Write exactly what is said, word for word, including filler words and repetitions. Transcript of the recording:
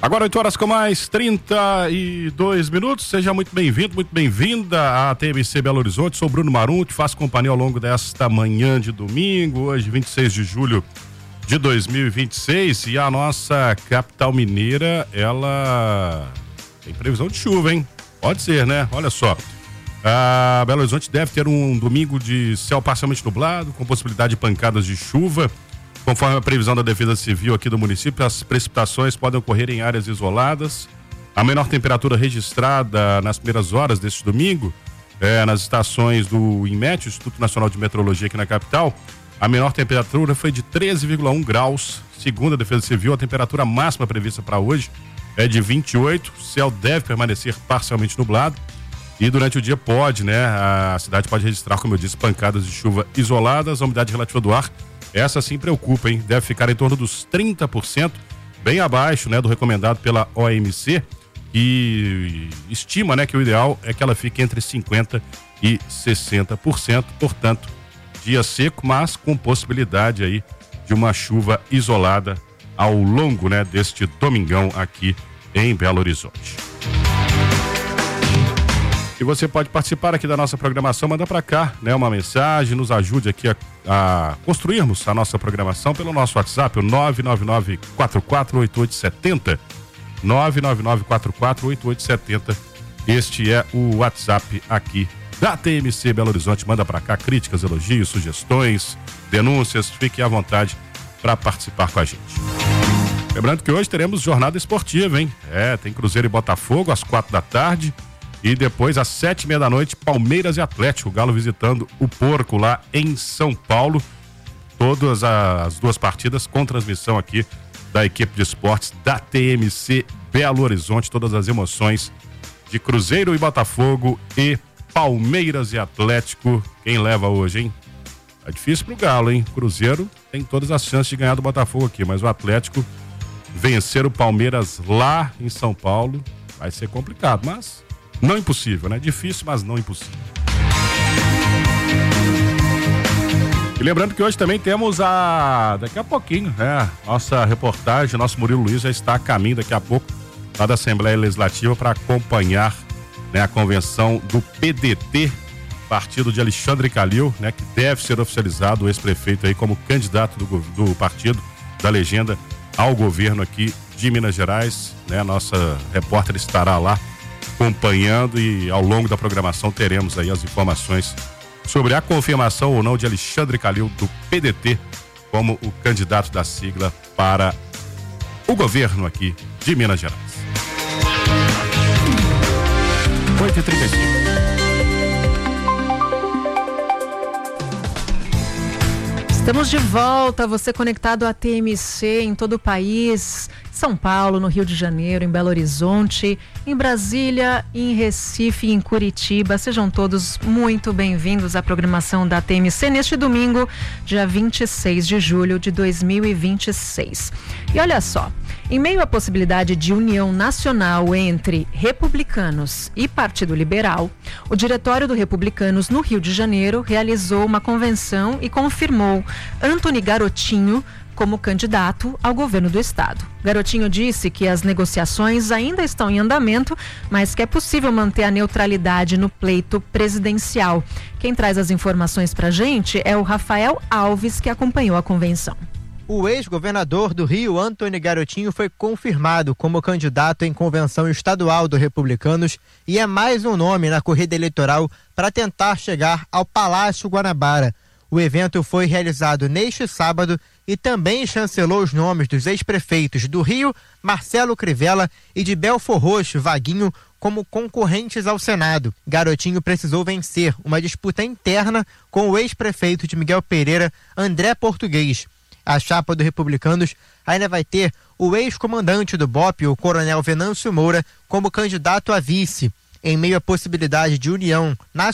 Agora oito horas com mais trinta e dois minutos. Seja muito bem-vindo, muito bem-vinda à T M C Belo Horizonte. Sou Bruno Marum, te faço companhia ao longo desta manhã de domingo, hoje vinte e seis de julho de dois mil e vinte e seis, e a nossa capital mineira, ela tem previsão de chuva, hein? Pode ser, né? Olha só. A Belo Horizonte deve ter um domingo de céu parcialmente nublado, com possibilidade de pancadas de chuva. Conforme a previsão da Defesa Civil aqui do município, as precipitações podem ocorrer em áreas isoladas. A menor temperatura registrada nas primeiras horas deste domingo, é, nas estações do INMET, Instituto Nacional de Meteorologia aqui na capital, a menor temperatura foi de treze vírgula um graus. Segundo a Defesa Civil, a temperatura máxima prevista para hoje é de vinte e oito. O céu deve permanecer parcialmente nublado. E durante o dia pode, né? A cidade pode registrar, como eu disse, pancadas de chuva isoladas. A umidade relativa do ar, essa sim preocupa, hein? Deve ficar em torno dos trinta por cento, bem abaixo, né, do recomendado pela O M C, que estima, né, que o ideal é que ela fique entre cinquenta e sessenta por cento. Portanto, dia seco, mas com possibilidade aí de uma chuva isolada ao longo, né, deste domingão aqui em Belo Horizonte. E você pode participar aqui da nossa programação, manda para cá, né, uma mensagem, nos ajude aqui a, a construirmos a nossa programação pelo nosso WhatsApp, o nove nove nove quatro quatro oito oito sete zero, nove nove nove quatro quatro oito oito sete zero. Este é o WhatsApp aqui da T M C Belo Horizonte. Manda para cá críticas, elogios, sugestões, denúncias, fique à vontade para participar com a gente. Lembrando que hoje teremos jornada esportiva, hein? É, tem Cruzeiro e Botafogo às quatro da tarde. E depois, às sete e meia da noite, Palmeiras e Atlético. O Galo visitando o Porco lá em São Paulo. Todas as duas partidas com transmissão aqui da equipe de esportes da T M C Belo Horizonte. Todas as emoções de Cruzeiro e Botafogo e Palmeiras e Atlético. Quem leva hoje, hein? É difícil pro Galo, hein? Cruzeiro tem todas as chances de ganhar do Botafogo aqui, mas o Atlético vencer o Palmeiras lá em São Paulo vai ser complicado, mas não impossível, né? Difícil, mas não impossível. E lembrando que hoje também temos a... Daqui a pouquinho, né? Nossa reportagem, nosso Murilo Luiz já está a caminho daqui a pouco lá da Assembleia Legislativa para acompanhar, né, a convenção do P D T, partido de Alexandre Calil, né? Que deve ser oficializado o ex-prefeito aí como candidato do, do partido, da legenda, ao governo aqui de Minas Gerais, né? Nossa repórter estará lá acompanhando e ao longo da programação teremos aí as informações sobre a confirmação ou não de Alexandre Calil do P D T como o candidato da sigla para o governo aqui de Minas Gerais. oito e trinta e cinco. Estamos de volta, você conectado à T M C em todo o país, São Paulo, no Rio de Janeiro, em Belo Horizonte, em Brasília, em Recife, em Curitiba. Sejam todos muito bem-vindos à programação da T M C neste domingo, dia vinte e seis de julho de dois mil e vinte e seis. E olha só, em meio à possibilidade de união nacional entre republicanos e Partido Liberal, o Diretório do Republicanos no Rio de Janeiro realizou uma convenção e confirmou Antony Garotinho como candidato ao governo do estado. Garotinho disse que as negociações ainda estão em andamento, mas que é possível manter a neutralidade no pleito presidencial. Quem traz as informações pra gente é o Rafael Alves, que acompanhou a convenção. O ex-governador do Rio, Antony Garotinho, foi confirmado como candidato em convenção estadual do Republicanos e é mais um nome na corrida eleitoral para tentar chegar ao Palácio Guanabara. O evento foi realizado neste sábado e também chancelou os nomes dos ex-prefeitos do Rio, Marcelo Crivella, e de Belfor Roxo, Vaguinho, como concorrentes ao Senado. Garotinho precisou vencer uma disputa interna com o ex-prefeito de Miguel Pereira, André Português. A chapa do Republicanos ainda vai ter o ex-comandante do B O P, o coronel Venâncio Moura, como candidato a vice. Em meio à possibilidade de união nacional